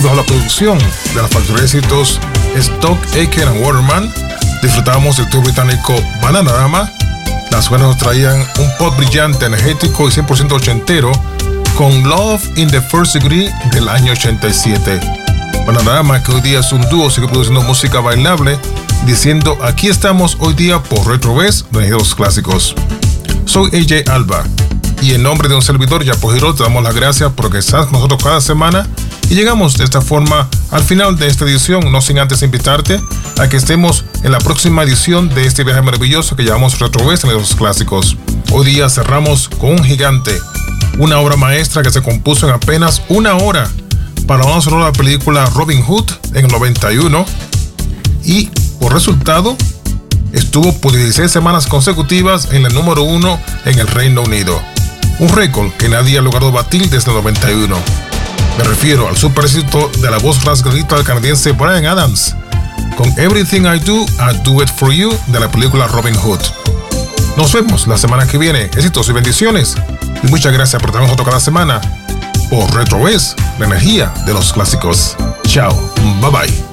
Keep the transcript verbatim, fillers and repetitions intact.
y bajo la producción de la factoría de éxitos Stock Aitken and Waterman, disfrutábamos del tour británico Bananarama. Las buenas nos traían un pop brillante, energético y cien por ciento ochentero con Love in the First Degree del año ochenta y siete. Bananarama, que hoy día es un dúo, sigue produciendo música bailable, diciendo: aquí estamos hoy día por Retrobez, de los clásicos. Soy A J Alba y en nombre de un servidor, Yapo Girol, te damos las gracias por que estás con nosotros cada semana y llegamos de esta forma al final de esta edición, no sin antes invitarte a que estemos en la próxima edición de este viaje maravilloso que llamamos Retrobez en los clásicos. Hoy día cerramos con un gigante, una obra maestra que se compuso en apenas una hora para una sonora película Robin Hood en el noventa y uno y por resultado estuvo por dieciséis semanas consecutivas en el número uno en el Reino Unido, un récord que nadie ha logrado batir desde el noventa y uno. Me refiero al super éxito de la voz rasgadita del canadiense Bryan Adams con Everything I Do, I Do It For You de la película Robin Hood. Nos vemos la semana que viene. Éxitos y bendiciones y muchas gracias por estar con nosotros cada semana por Retrobez, la energía de los clásicos. Chao, bye bye.